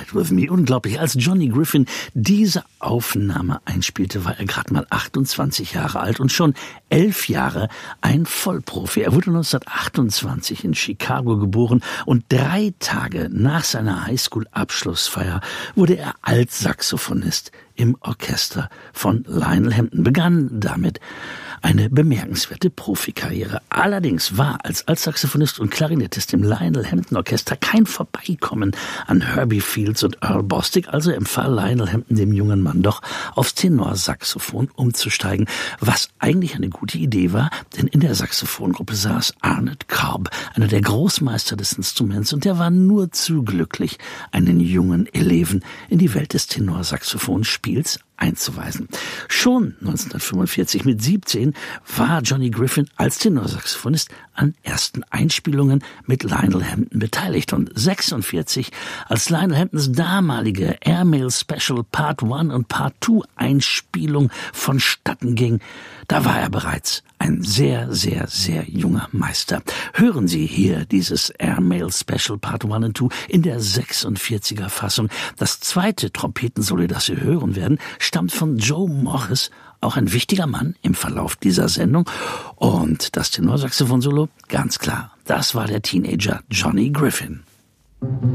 Ride With Me. Unglaublich. Als Johnny Griffin diese Aufnahme einspielte, war er gerade mal 28 Jahre alt und schon 11 Jahre ein Vollprofi. Er wurde 1928 in Chicago geboren und 3 Tage nach seiner Highschool-Abschlussfeier wurde er Altsaxophonist im Orchester von Lionel Hampton, begann damit eine bemerkenswerte Profikarriere. Allerdings war als Altsaxophonist und Klarinettist im Lionel Hampton Orchester kein Vorbeikommen an Herbie Fields und Earl Bostic, also empfahl Lionel Hampton dem jungen Mann doch, aufs Tenorsaxophon umzusteigen, was eigentlich eine gute Idee war, denn in der Saxophongruppe saß Arnett Cobb, einer der Großmeister des Instruments, und der war nur zu glücklich, einen jungen Eleven in die Welt des Tenorsaxophonspiels einzuweisen. Schon 1945 mit 17 war Johnny Griffin als Tenorsaxophonist an ersten Einspielungen mit Lionel Hampton beteiligt und 46, als Lionel Hamptons damalige Airmail Special Part 1 und Part 2 Einspielung vonstatten ging, da war er bereits ein sehr, sehr, sehr junger Meister. Hören Sie hier dieses Airmail Special Part 1 und 2 in der 46er Fassung. Das zweite Trompetensolo, das Sie hören werden, stammt von Joe Morris, auch ein wichtiger Mann im Verlauf dieser Sendung. Und das Tenorsaxophon-Solo, ganz klar, das war der Teenager Johnny Griffin.